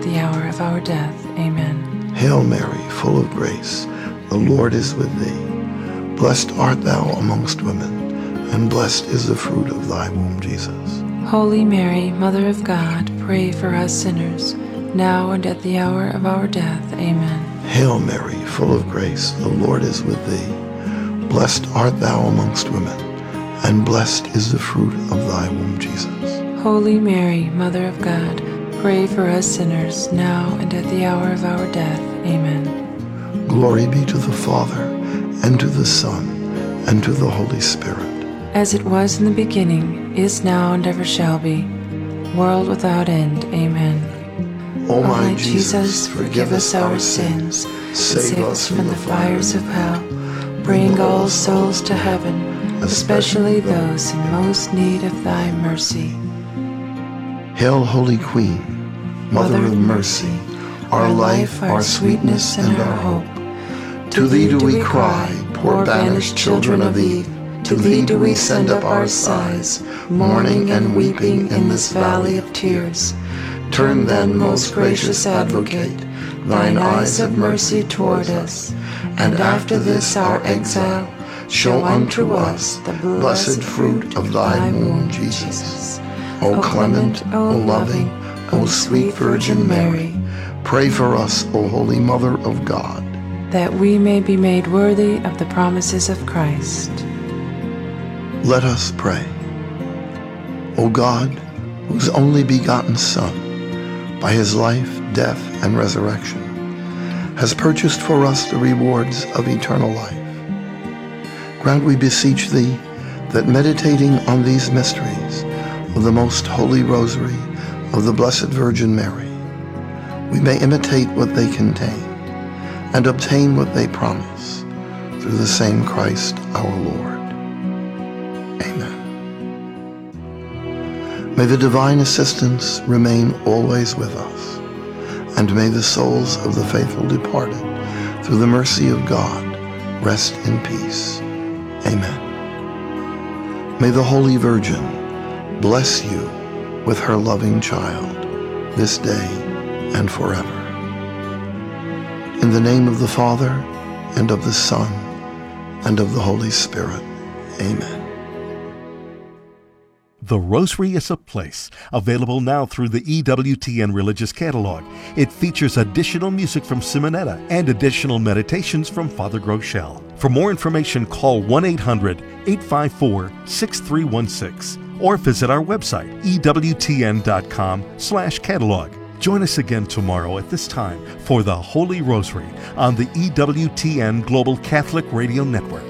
the hour of our death. Amen. Hail Mary, full of grace, the Lord is with thee. Blessed art thou amongst women, and blessed is the fruit of thy womb, Jesus. Holy Mary, Mother of God, pray for us sinners, now and at the hour of our death. Amen. Hail Mary, full of grace, the Lord is with thee. Blessed art thou amongst women, and blessed is the fruit of thy womb, Jesus. Holy Mary, Mother of God, pray for us sinners, now and at the hour of our death. Amen. Glory be to the Father, and to the Son, and to the Holy Spirit. As it was in the beginning, is now, and ever shall be, world without end. Amen. O my Jesus, forgive us our sins, save us from the fires of hell, bring all souls to heaven, especially those in most need of thy mercy. Hail, Holy Queen, Mother of mercy, our life, our sweetness, and our hope. To thee do we cry, poor banished children of Eve. To thee do we send up our sighs, mourning and weeping in this valley of tears. Turn then, most gracious Advocate, thine eyes of mercy toward us, and after this our exile, show unto us the blessed fruit of thy womb, Jesus. O clement, O loving, O sweet Virgin Mary, pray for us, O Holy Mother of God, that we may be made worthy of the promises of Christ. Let us pray. O God, whose only begotten Son, by his life, death, and resurrection, has purchased for us the rewards of eternal life, grant, we beseech thee, that meditating on these mysteries of the most holy rosary of the Blessed Virgin Mary, we may imitate what they contain and obtain what they promise, through the same Christ our Lord. Amen. May the divine assistance remain always with us, and may the souls of the faithful departed, through the mercy of God, rest in peace. Amen. May the Holy Virgin bless you with her loving child, this day and forever. In the name of the Father, and of the Son, and of the Holy Spirit. Amen. The Rosary is a Place, available now through the EWTN Religious Catalog. It features additional music from Simonetta and additional meditations from Father Groeschel. For more information, call 1-800-854-6316 or visit our website, ewtn.com/catalog. Join us again tomorrow at this time for the Holy Rosary on the EWTN Global Catholic Radio Network.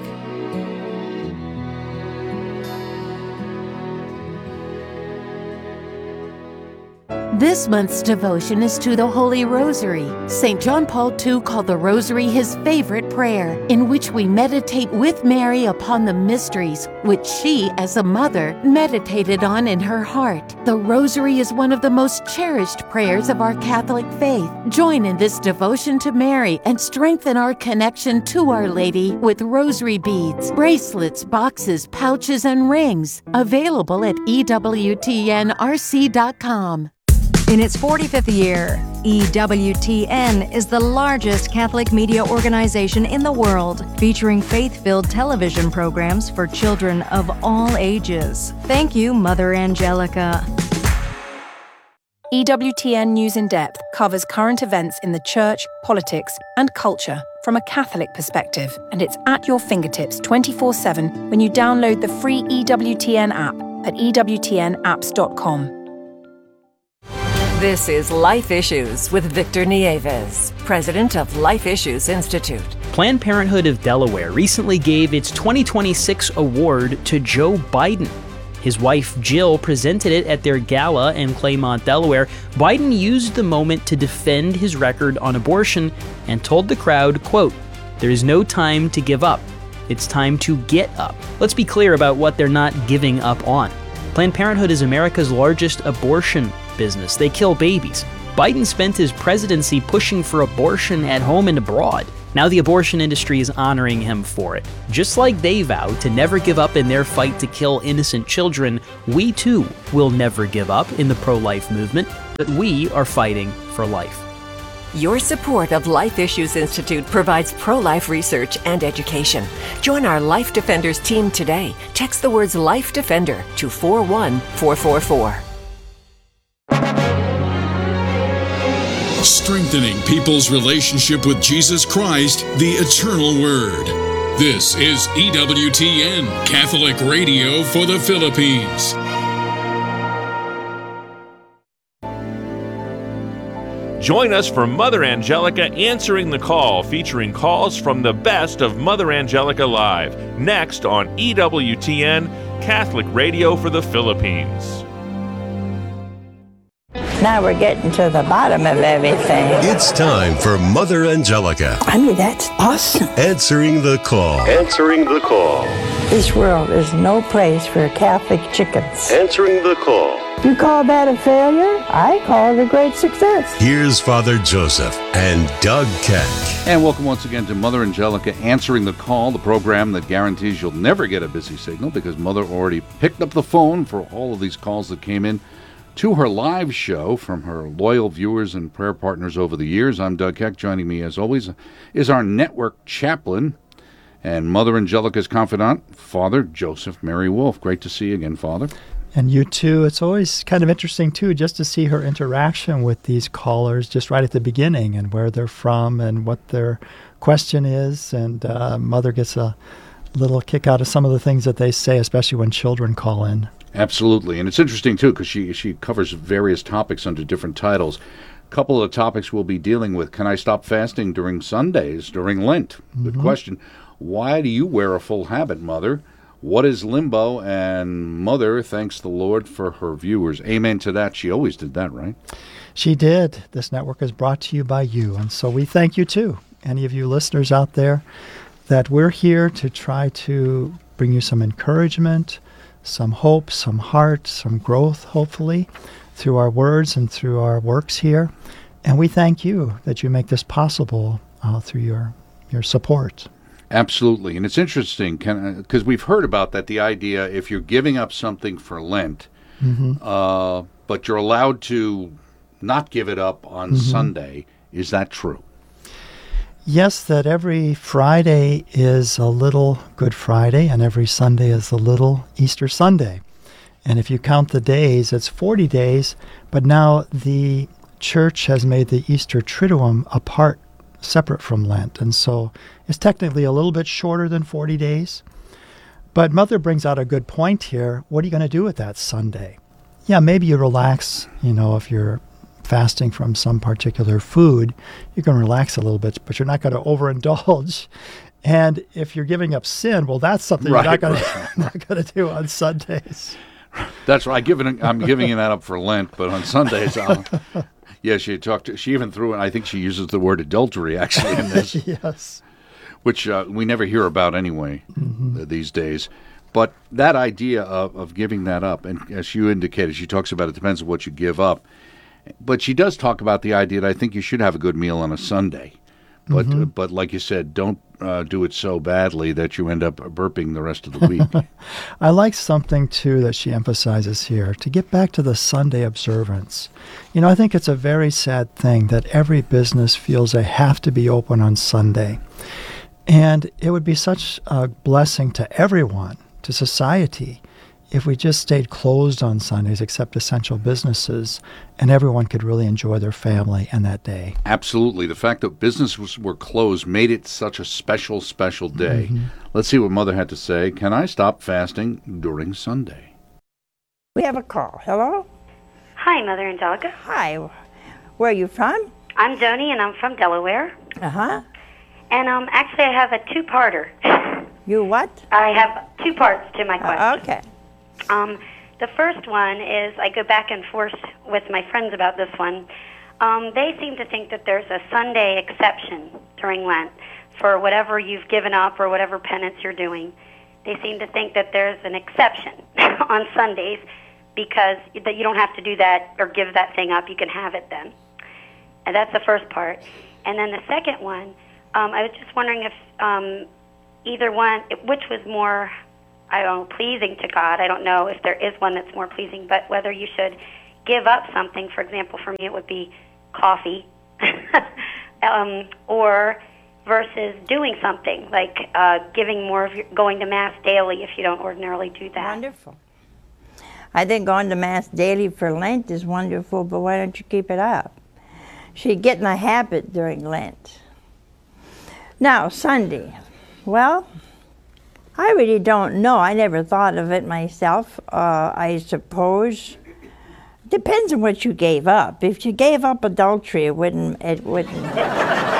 This month's devotion is to the Holy Rosary. St. John Paul II called the Rosary his favorite prayer, in which we meditate with Mary upon the mysteries which she, as a mother, meditated on in her heart. The Rosary is one of the most cherished prayers of our Catholic faith. Join in this devotion to Mary and strengthen our connection to Our Lady with rosary beads, bracelets, boxes, pouches, and rings. Available at EWTNRC.com. In its 45th year, EWTN is the largest Catholic media organization in the world, featuring faith-filled television programs for children of all ages. Thank you, Mother Angelica. EWTN News in Depth covers current events in the church, politics, and culture from a Catholic perspective, and it's at your fingertips 24/7 when you download the free EWTN app at ewtnapps.com. This is Life Issues with Victor Nieves, president of Life Issues Institute. Planned Parenthood of Delaware recently gave its 2026 award to Joe Biden. His wife Jill presented it at their gala in Claymont, Delaware. Biden used the moment to defend his record on abortion and told the crowd, quote, "There is no time to give up. It's time to get up." Let's be clear about what they're not giving up on. Planned Parenthood is America's largest abortion business. They kill babies. Biden spent his presidency pushing for abortion at home and abroad. Now the abortion industry is honoring him for it. Just like they vowed to never give up in their fight to kill innocent children, we too will never give up in the pro-life movement. that we are fighting for life. Your support of Life Issues Institute provides pro-life research and education. Join our Life Defenders team today. Text the words Life Defender to 41444. Strengthening people's relationship with Jesus Christ, the Eternal Word. This is EWTN, Catholic Radio for the Philippines. Join us for Mother Angelica Answering the Call, featuring calls from the best of Mother Angelica Live, next on EWTN, Catholic Radio for the Philippines. Now we're getting to the bottom of everything. It's time for Mother Angelica. I mean, that's awesome. Answering the Call. Answering the Call. This world is no place for Catholic chickens. Answering the Call. You call that a failure? I call it a great success. Here's Father Joseph and Doug Keck. And welcome once again to Mother Angelica Answering the Call, the program that guarantees you'll never get a busy signal because Mother already picked up the phone for all of these calls that came in to her live show from her loyal viewers and prayer partners over the years. I'm Doug Keck. Joining me, as always, is our network chaplain and Mother Angelica's confidant, Father Joseph Mary Wolf. Great to see you again, Father. And you too. It's always kind of interesting, too, just to see her interaction with these callers just right at the beginning and where they're from and what their question is. And Mother gets a little kick out of some of the things that they say, especially when children call in. Absolutely. And it's interesting, too, because she covers various topics under different titles. A couple of the topics we'll be dealing with. Can I stop fasting during Sundays, during Lent? Good question. Why do you wear a full habit, Mother? What is limbo? And Mother thanks the Lord for her viewers. Amen to that. She always did that, right? She did. This network is brought to you by you. And so we thank you, too, any of you listeners out there, that we're here to try to bring you some encouragement, some hope, some heart, some growth, hopefully, through our words and through our works here. And we thank you that you make this possible through your support. Absolutely. And it's interesting because we've heard about that, the idea if you're giving up something for Lent, but you're allowed to not give it up on Sunday. Is that true? Yes, that every Friday is a little Good Friday and every Sunday is a little Easter Sunday. And if you count the days, it's 40 days, but now the Church has made the Easter Triduum apart, separate from Lent. And so it's technically a little bit shorter than 40 days. But Mother brings out a good point here. What are you going to do with that Sunday? Yeah, maybe you relax, if you're fasting from some particular food, you can relax a little bit, but you're not going to overindulge. And if you're giving up sin, well, that's something you're not going to do on Sundays. That's right. I'm giving that up for Lent, but on Sundays, yeah, she even threw in, I think she uses the word adultery actually in this. Yes. Which we never hear about anyway these days. But that idea of giving that up, and as you indicated, she talks about it depends on what you give up. But she does talk about the idea that I think you should have a good meal on a Sunday. But like you said, don't do it so badly that you end up burping the rest of the week. I like something, too, that she emphasizes here, to get back to the Sunday observance. I think it's a very sad thing that every business feels they have to be open on Sunday. And it would be such a blessing to everyone, to society, if we just stayed closed on Sundays except essential businesses, and everyone could really enjoy their family and that day. Absolutely. The fact that businesses were closed made it such a special day. Let's see what Mother had to say. Can I stop fasting during Sunday? We have a call. Hello? Hi, Mother Angelica. Hi. Where are you from? I'm Joni, and I'm from Delaware. Uh-huh. And actually, I have a two-parter. You what? I have two parts to my question. Okay. The first one is I go back and forth with my friends about this one. They seem to think that there's a Sunday exception during Lent for whatever you've given up or whatever penance you're doing. They seem to think that there's an exception on Sundays because that you don't have to do that or give that thing up. You can have it then. And that's the first part. And then the second one, I was just wondering if either one, which was more, pleasing to God. I don't know if there is one that's more pleasing, but whether you should give up something, for example, for me it would be coffee, or versus doing something like giving more of your, going to Mass daily if you don't ordinarily do that. Wonderful. I think going to Mass daily for Lent is wonderful, but why don't you keep it up? She'd get in a habit during Lent. Now, Sunday. Well, I really don't know. I never thought of it myself. I suppose depends on what you gave up. If you gave up adultery, it wouldn't